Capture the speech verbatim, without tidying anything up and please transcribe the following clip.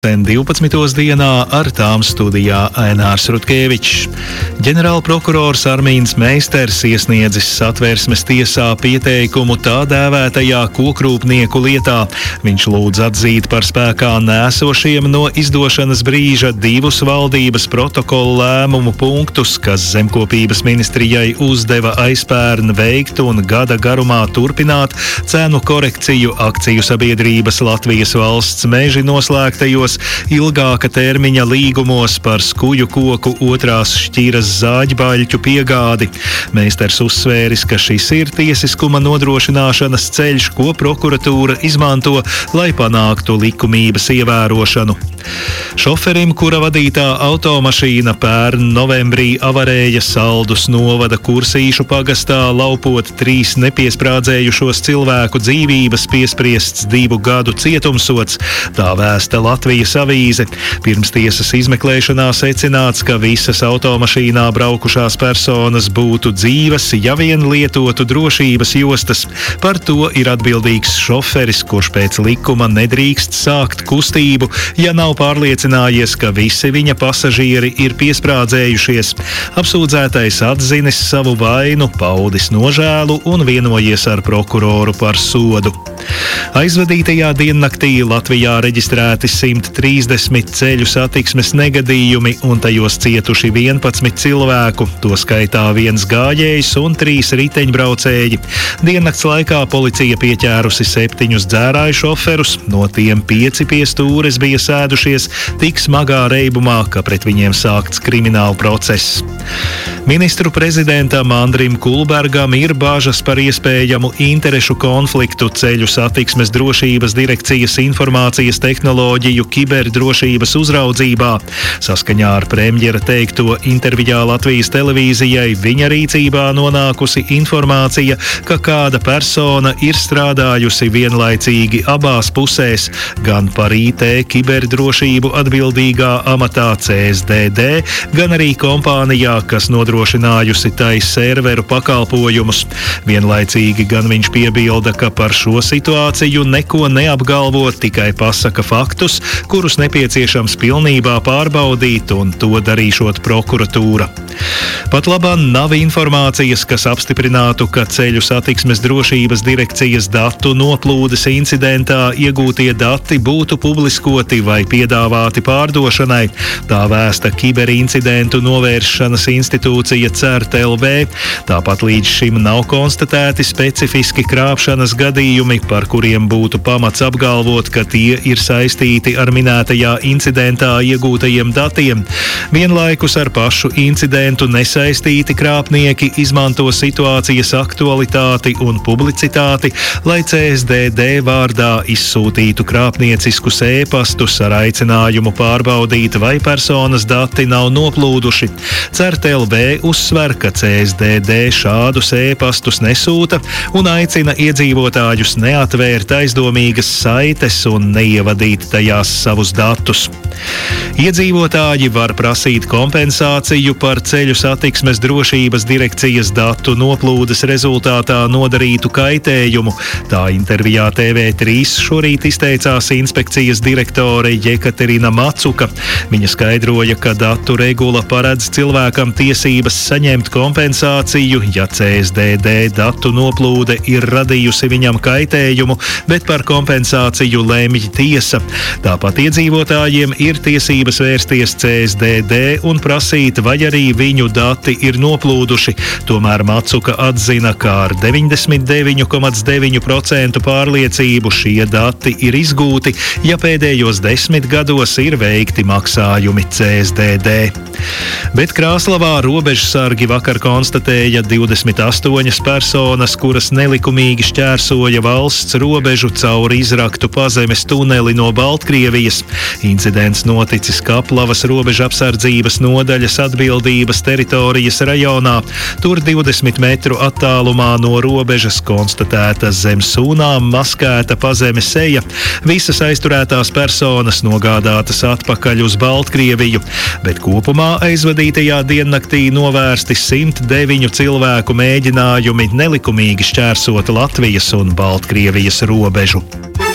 divpadsmitos dienā ar tām studijā Ainārs Rutkevičs. Ģenerālprokurors Armīns Meisters iesniedzis Satversmes tiesā pieteikumu tā dēvētajā kokrūpnieku lietā. Viņš lūdz atzīt par spēkā nēsošiem no izdošanas brīža divus valdības protokolu lēmumu punktus, kas Zemkopības ministrijai uzdeva aizpērn veikt un gada garumā turpināt cenu korekciju akciju sabiedrības Latvijas valsts meži noslēgtajos ilgāka termiņa līgumos par skuju koku otrās šķiras zāģbaļķu piegādi. Meisters uzsvēris, ka šis ir tiesiskuma nodrošināšanas ceļš, ko prokuratūra izmanto, lai panāktu likumības ievērošanu. Šoferim, kura vadītā automašīna pērn novembrī avarēja Saldus novada Kursīšu pagastā, laupot trīs nepiesprādzējušos cilvēku dzīvības, piespriests divu gadu cietumsods. Tā vēsta Latvijas avīze. Pirms tiesas izmeklēšanā secināts, ka visas automašīnā braukušās personas būtu dzīves, ja vien lietotu drošības jostas. Par to ir atbildīgs šoferis, kurš pēc likuma nedrīkst sākt kustību, ja nav pārliecinājies, ka visi viņa pasažieri ir piesprādzējušies. Apsūdzētais atzinis savu vainu, paudis nožēlu un vienojies ar prokuroru par sodu. Aizvadītajā diennaktī Latvijā reģistrēti simt trīsdesmit ceļu satiksmes negadījumi un tajos cietuši vienpadsmit cilvēku, to skaitā viens gājējs un trīs riteņbraucēji. Diennakts laikā policija pieķērusi septiņus dzērāju šoferus, no tiem pieci pie stūres bija sēdušies tik smagā reibumā, ka pret viņiem sākts krimināla process. Ministru prezidentam Andrim Kulbergam ir bāžas par iespējamu interešu konfliktu ceļu satiksmes drošības direkcijas informācijas tehnoloģiju kiberdrošības uzraudzībā. Saskaņā ar premjera teikto intervijā Latvijas televīzijai viņa rīcībā nonākusi informācija, ka kāda persona ir strādājusi vienlaicīgi abās pusēs, gan par I T kiberdrošību atbildīgā amatā C S D D, gan arī kompānijā, kas nodrošinājusi tai serveru pakalpojumus. Vienlaicīgi gan viņš piebilda, ka par šo situāciju neko neapgalvo, tikai pasaka faktus, kurus nepieciešams pilnībā pārbaudīt, un to darīšot prokuratūra. Pat labāk nav informācijas, kas apstiprinātu, ka ceļu satiksmes drošības direkcijas datu noplūdes incidentā iegūtie dati būtu publiskoti vai piedāvāti pārdošanai. Tā vēsta kiberincidentu novēršanas institūcija CERT L V. Tāpat līdz šim nav konstatēti specifiski krāpšanas gadījumi, par kuriem būtu pamats apgalvot, ka tie ir saistīti ar minētajā incidentā iegūtajiem datiem. Vienlaikus ar pašu incidentu nesaistīti krāpnieki izmanto situācijas aktualitāti un publicitāti, lai C S D D vārdā izsūtītu krāpnieciskus ēpastus ar aicinājumu pārbaudīt, vai personas dati nav noplūduši. CERT L V uzsver, ka C S D D šādus ēpastus nesūta un aicina iedzīvotājus neatvērt aizdomīgas saites un neievadīt tajās savus datus. Iedzīvotāji var prasīt kompensāciju par ceļu satiksmes drošības direkcijas datu noplūdes rezultātā nodarītu kaitējumu. Tā intervijā T V trīs šorīt izteicās inspekcijas direktore Jekaterina Macuka. Viņa skaidroja, ka datu regula paredz cilvēkam tiesības saņemt kompensāciju, ja C S D D datu noplūde ir radījusi viņam kaitējumu, bet par kompensāciju lemj tiesa. Tāpat iedzīvotājiem ir tiesības vērsties C S D D un prasīt, vai arī viņu dati ir noplūduši. Tomēr Macuka atzina, ka ar deviņdesmit deviņi komats deviņi procenti pārliecību šie dati ir izgūti, ja pēdējos desmit gados ir veikti maksājumi C S D D. Bet Krāslavā robežsargi vakar konstatēja divdesmit astoņas personas, kuras nelikumīgi šķērsoja valsts robežu caur izraktu pazemes tuneli no Baltkrievijas. Incidents noticis Kaplavas robežapsardzības nodaļas atbildības teritorijas rajonā. Tur divdesmit metru attālumā no robežas konstatēta zem sūnām maskēta pazemes seja. Visas aizturētās personas nogādātas atpakaļ uz Baltkrieviju, bet kopumā aizvadītajā diennaktī novērsti simt deviņu cilvēku mēģinājumi nelikumīgi šķērsot Latvijas un Baltkrievijas robežu.